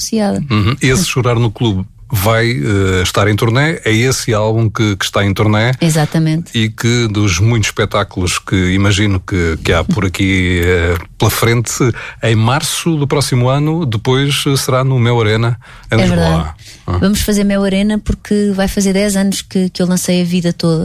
associada. Esse Chorar no Clube vai estar em turnê, é esse álbum que está em turnê. Exatamente. E que dos muitos espetáculos que imagino que há por aqui pela frente, em março do próximo ano, depois será no Mel Arena, em Lisboa. Verdade. Vamos fazer Mel Arena porque vai fazer 10 anos que eu lancei a vida toda.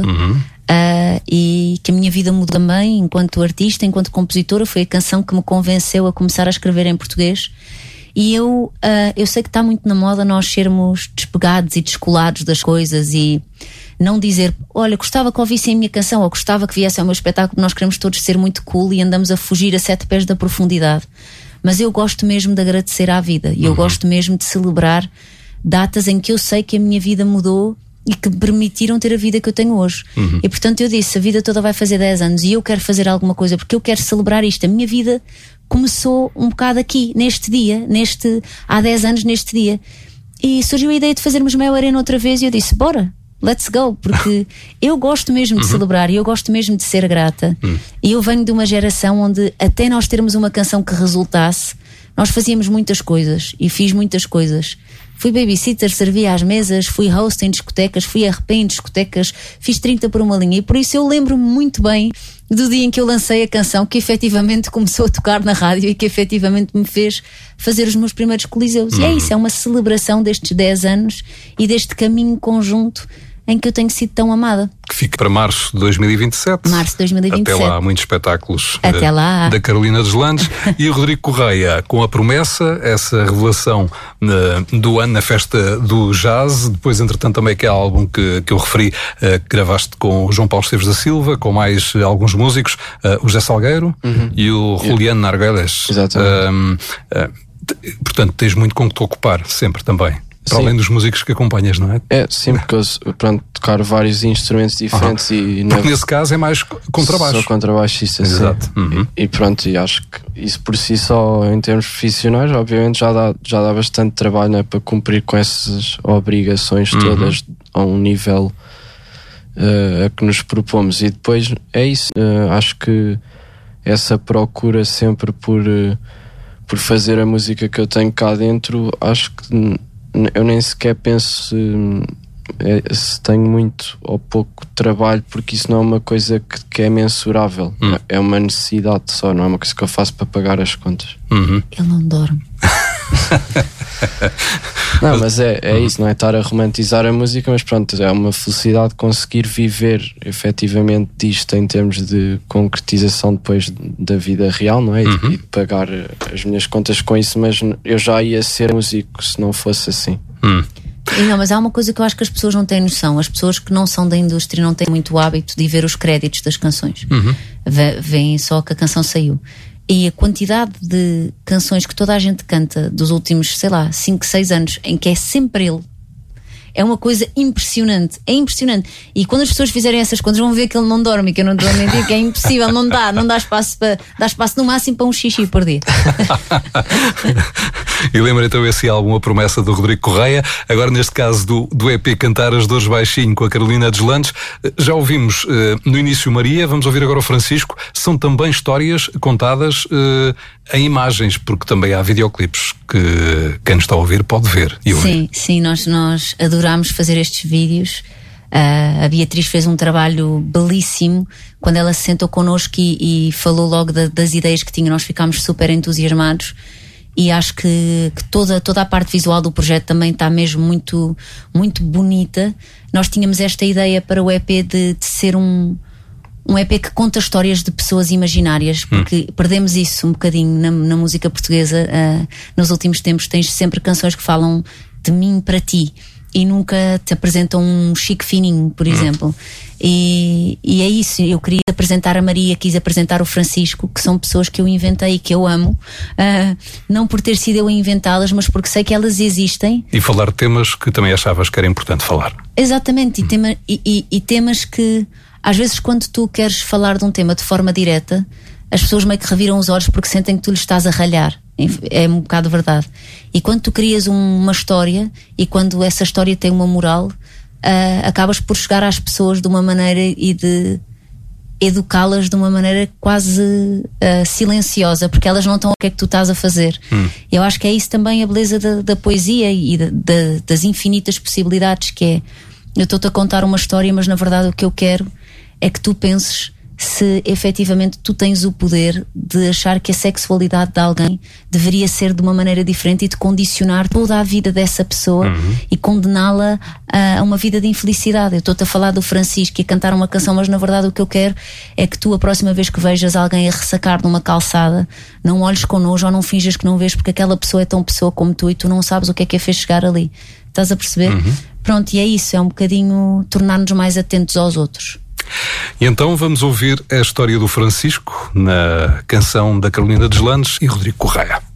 E que a minha vida mudou também enquanto artista, enquanto compositora. Foi a canção que me convenceu a começar a escrever em português. E eu sei que está muito na moda nós sermos despegados e descolados das coisas e não dizer, olha, gostava que ouvissem a minha canção ou gostava que viessem ao meu espetáculo. Nós queremos todos ser muito cool e andamos a fugir a 7 pés da profundidade. Mas eu gosto mesmo de agradecer à vida e eu gosto mesmo de celebrar datas em que eu sei que a minha vida mudou e que me permitiram ter a vida que eu tenho hoje. E portanto eu disse, a vida toda vai fazer 10 anos e eu quero fazer alguma coisa porque eu quero celebrar isto. A minha vida começou um bocado aqui, neste dia, há 10 anos neste dia. E surgiu a ideia de fazermos Mel Arena outra vez e eu disse, bora, let's go, porque eu gosto mesmo de celebrar e eu gosto mesmo de ser grata. E eu venho de uma geração onde até nós termos uma canção que resultasse, nós fazíamos muitas coisas e fiz muitas coisas. Fui babysitter, servi às mesas, fui host em discotecas, fui RP em discotecas, fiz 30 por uma linha e por isso eu lembro-me muito bem do dia em que eu lancei a canção que efetivamente começou a tocar na rádio e que efetivamente me fez fazer os meus primeiros coliseus. E é isso, é uma celebração destes 10 anos e deste caminho conjunto em que eu tenho sido tão amada. Que fica para março de 2027. Março de 2027. Até lá há muitos espetáculos. Até lá. Da Carolina Deslandes. E o Rodrigo Correia, com a promessa, essa revelação do ano na festa do jazz. Depois, entretanto, também aquele álbum que eu referi, que gravaste com o João Paulo Esteves da Silva, com mais alguns músicos, o José Salgueiro e o Juliano Nargueles. Exatamente. Portanto, tens muito com que te ocupar, sempre também. Para além dos músicos que acompanhas, não é? É, sim, porque eu tocar vários instrumentos diferentes e... Porque nesse caso é mais contrabaixo. Sou contrabaixista, sim. Exato. E pronto, e acho que isso por si só, em termos profissionais, obviamente já dá bastante trabalho, né, para cumprir com essas obrigações todas a um nível a que nos propomos. E depois é isso, acho que essa procura sempre por fazer a música que eu tenho cá dentro, acho que eu nem sequer penso se tenho muito ou pouco trabalho, porque isso não é uma coisa que é mensurável. É uma necessidade só, não é uma coisa que eu faço para pagar as contas. Ele não dorme. Não, mas é isso, não é estar a romantizar a música, mas pronto, é uma felicidade conseguir viver efetivamente disto em termos de concretização depois da vida real, não é? E de pagar as minhas contas com isso, mas eu já ia ser músico se não fosse assim. Não, mas há uma coisa que eu acho que as pessoas não têm noção. As pessoas que não são da indústria não têm muito hábito de ver os créditos das canções. Veem só que a canção saiu. E a quantidade de canções que toda a gente canta dos últimos, 5, 6 anos, em que é sempre ele, é uma coisa impressionante. É impressionante. E quando as pessoas fizerem essas contas vão ver que ele não dorme, que eu não estou a mentir, que é impossível, não dá espaço dá espaço no máximo para um xixi por dia. E lembra então esse álbum, A Promessa, do Rodrigo Correia. Agora neste caso do EP Cantar as Dores Baixinho, com a Carolina Deslandes. Já ouvimos no início Maria, vamos ouvir agora o Francisco. São também histórias contadas em imagens, porque também há videoclipes que quem nos está a ouvir pode ver e ouvir. Sim, nós adorámos fazer estes vídeos. A Beatriz fez um trabalho belíssimo quando ela se sentou connosco e falou logo das ideias que tinha. Nós ficámos super entusiasmados e acho que toda a parte visual do projeto também está mesmo muito, muito bonita. Nós tínhamos esta ideia para o EP de ser um EP que conta histórias de pessoas imaginárias, porque perdemos isso um bocadinho na música portuguesa. Nos últimos tempos tens sempre canções que falam de mim para ti e nunca te apresentam um Chico Fininho, por exemplo. E é isso, eu queria apresentar a Maria, quis apresentar o Francisco, que são pessoas que eu inventei e que eu amo, não por ter sido eu a inventá-las, mas porque sei que elas existem. E falar de temas que também achavas que era importante falar. Exatamente, e temas que às vezes quando tu queres falar de um tema de forma direta, as pessoas meio que reviram os olhos porque sentem que tu lhes estás a ralhar. É um bocado verdade. E quando tu crias uma história e quando essa história tem uma moral, acabas por chegar às pessoas de uma maneira e educá-las de uma maneira quase silenciosa, porque elas não estão o que é que tu estás a fazer. Eu acho que é isso também a beleza da poesia e das infinitas possibilidades, que é, eu estou-te a contar uma história, mas na verdade o que eu quero é que tu penses se efetivamente tu tens o poder de achar que a sexualidade de alguém deveria ser de uma maneira diferente e de condicionar toda a vida dessa pessoa e condená-la a uma vida de infelicidade. Eu estou-te a falar do Francisco e a cantar uma canção, mas na verdade o que eu quero é que tu, a próxima vez que vejas alguém a ressacar numa calçada, não olhes com nojo ou não finjas que não vês, porque aquela pessoa é tão pessoa como tu e tu não sabes o que é a fez chegar ali. Estás a perceber? Pronto, e é isso, é um bocadinho tornar-nos mais atentos aos outros. E então vamos ouvir a história do Francisco na canção da Carolina Deslandes e Rodrigo Correia.